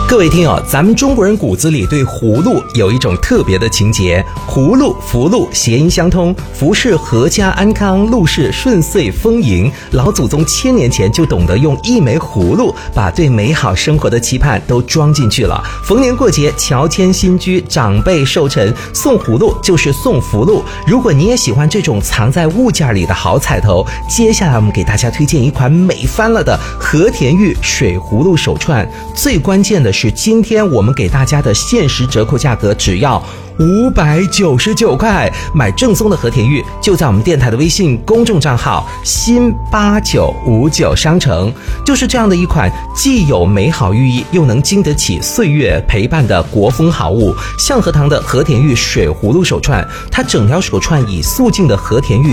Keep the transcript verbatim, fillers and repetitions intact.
各位听友，咱们中国人骨子里对葫芦有一种特别的情结，葫芦、福禄谐音相通，福是阖家安康，禄是顺遂丰盈。老祖宗千年前就懂得用一枚葫芦把对美好生活的期盼都装进去了。逢年过节，乔迁新居，长辈寿辰，送葫芦就是送福禄。如果你也喜欢这种藏在物件里的好彩头，接下来我们给大家推荐一款美翻了的和田玉水葫芦手串。最关键的是，今天我们给大家的限时折扣价格只要五百九十九块，买正宗的和田玉就在我们电台的微信公众账号新八九五九商城。就是这样的一款既有美好寓意又能经得起岁月陪伴的国风好物，象和堂的和田玉水葫芦手串，它整条手串以素净的和田玉